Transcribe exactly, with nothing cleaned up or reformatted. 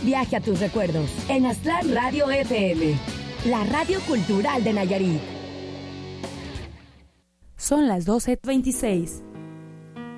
viaje a tus recuerdos en Aztlán Radio F M, la radio cultural de Nayarit. Son las doce veintiséis.